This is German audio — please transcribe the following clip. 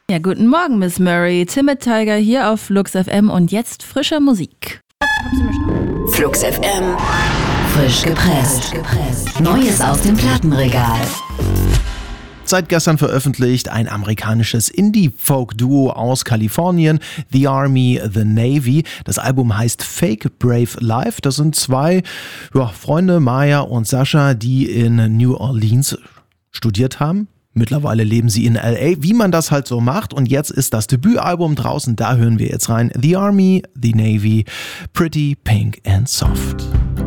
Ja, guten Morgen, Miss Murray. Timid Tiger hier auf Flux FM und jetzt frische Musik. Flux FM. Frisch gepresst. Neues aus dem Plattenregal. Seit gestern veröffentlicht ein amerikanisches Indie-Folk-Duo aus Kalifornien, The Army, The Navy. Das Album heißt Fake Brave Life. Das sind zwei Freunde, Maya und Sascha, die in New Orleans studiert haben. Mittlerweile leben sie in L.A., wie man das halt so macht. Und jetzt ist das Debütalbum draußen, da hören wir jetzt rein. The Army, The Navy, Pretty Pink and Soft.